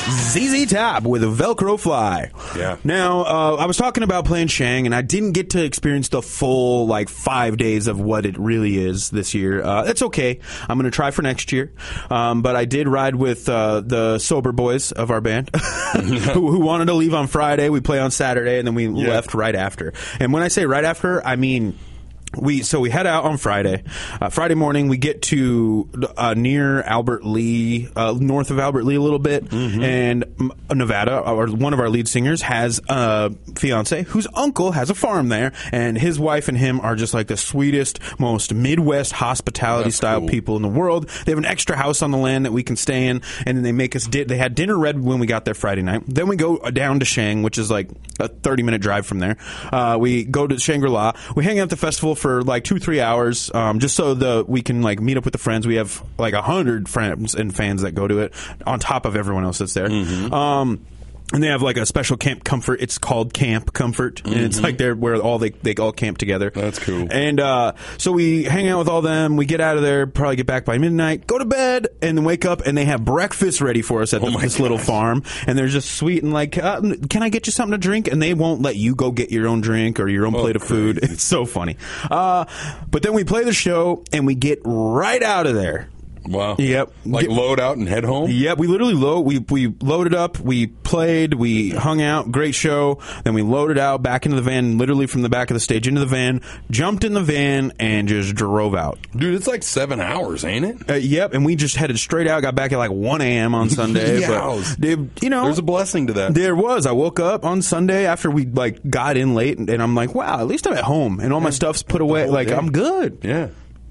ZZ Top with a Velcro Fly. Yeah. Now, I was talking about playing Shang, and I didn't get to experience the full, 5 days of what it really is this year. That's okay. I'm going to try for next year. But I did ride with the sober boys of our band who wanted to leave on Friday. We play on Saturday, and then we left right after. And when I say right after, I mean... We head out on Friday. Friday morning, we get to near Albert Lee, north of Albert Lee a little bit, and Nevada. One of our lead singers has a fiance whose uncle has a farm there, and his wife and him are just like the sweetest, most Midwest hospitality style people in the world. They have an extra house on the land that we can stay in, and then they make us. They had dinner ready when we got there Friday night. Then we go down to Shang, which is like a 30-minute drive from there. We go to Shangri-La. We hang out at the festival for 2-3 hours, just so we can meet up with the friends. We have 100 friends and fans that go to it on top of everyone else that's there. And they have a special Camp Comfort. It's called Camp Comfort, and it's there where they all camp together. That's cool. And so we hang out with all them. We get out of there, probably get back by midnight, go to bed, and then wake up, and they have breakfast ready for us at this little farm. And they're just sweet and can I get you something to drink? And they won't let you go get your own drink or your own plate of food. It's so funny. But then we play the show, and we get right out of there. Wow. Yep. Load out and head home? Yep. We literally we loaded up, we played, we hung out, great show. Then we loaded out back into the van, literally from the back of the stage into the van, jumped in the van, and just drove out. Dude, it's 7 hours, ain't it? Yep. And we just headed straight out, got back at 1 a.m. on Sunday. But, there's a blessing to that. There was. I woke up on Sunday after we got in late, and I'm like, wow, at least I'm at home. And all my stuff's put away. I'm good. Yeah.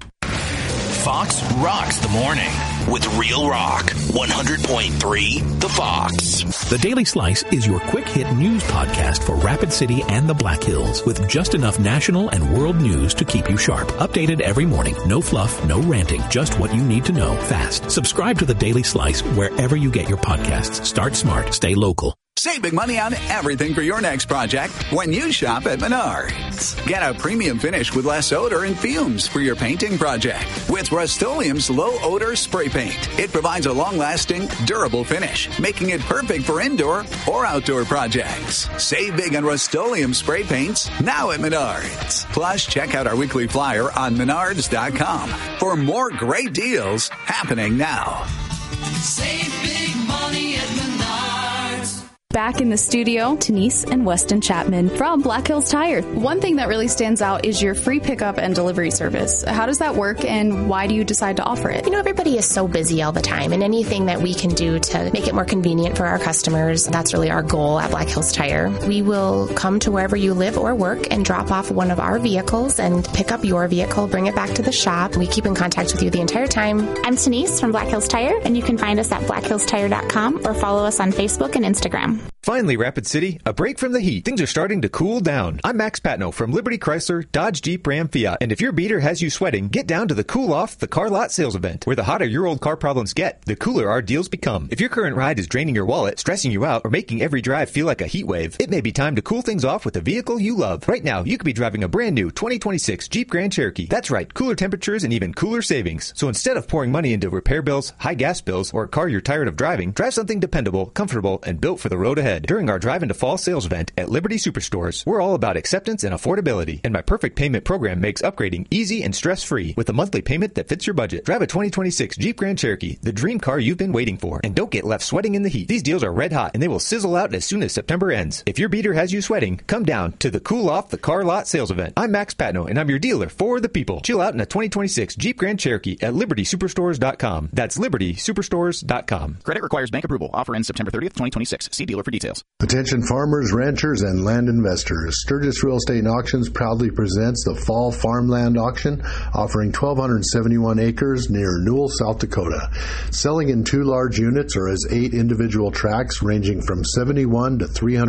Fox rocks the morning with Real Rock 100.3 The Fox. The Daily Slice is your quick hit news podcast for Rapid City and the Black Hills with just enough national and world news to keep you sharp. Updated every morning. No fluff, no ranting. Just what you need to know fast. Subscribe to the Daily Slice wherever you get your podcasts. Start smart. Stay local. Save big money on everything for your next project when you shop at Menards. Get a premium finish with less odor and fumes for your painting project with Rust-Oleum's low-odor spray paint. It provides a long-lasting, durable finish, making it perfect for indoor or outdoor projects. Save big on Rust-Oleum spray paints now at Menards. Plus, check out our weekly flyer on Menards.com for more great deals happening now. Save big money at Menards. Back in the studio, Denise and Weston Chapman from Black Hills Tire. One thing that really stands out is your free pickup and delivery service. How does that work, and why do you decide to offer it? Everybody is so busy all the time, and anything that we can do to make it more convenient for our customers, that's really our goal at Black Hills Tire. We will come to wherever you live or work and drop off one of our vehicles and pick up your vehicle, bring it back to the shop. We keep in contact with you the entire time. I'm Denise from Black Hills Tire, and you can find us at blackhillstire.com or follow us on Facebook and Instagram. Finally, Rapid City, a break from the heat. Things are starting to cool down. I'm Max Patno from Liberty Chrysler, Dodge, Jeep, Ram, Fiat. And if your beater has you sweating, get down to the Cool Off the Car Lot sales event, where the hotter your old car problems get, the cooler our deals become. If your current ride is draining your wallet, stressing you out, or making every drive feel like a heat wave, it may be time to cool things off with a vehicle you love. Right now, you could be driving a brand new 2026 Jeep Grand Cherokee. That's right, cooler temperatures and even cooler savings. So instead of pouring money into repair bills, high gas bills, or a car you're tired of driving, drive something dependable, comfortable, and built for the road ahead. During our Drive into Fall sales event at Liberty Superstores, we're all about acceptance and affordability, and my perfect payment program makes upgrading easy and stress-free with a monthly payment that fits your budget. Drive a 2026 Jeep Grand Cherokee, the dream car you've been waiting for, and don't get left sweating in the heat. These deals are red hot, and they will sizzle out as soon as September ends. If your beater has you sweating, come down to the Cool Off the Car Lot sales event. I'm Max Patno, and I'm your dealer for the people. Chill out in a 2026 Jeep Grand Cherokee at LibertySuperstores.com. That's LibertySuperstores.com. Credit requires bank approval. Offer ends September 30th, 2026. See dealer for details. Attention farmers, ranchers, and land investors. Sturgis Real Estate and Auctions proudly presents the Fall Farmland Auction, offering 1,271 acres near Newell, South Dakota. Selling in 2 large units or as 8 individual tracts ranging from 71 to 300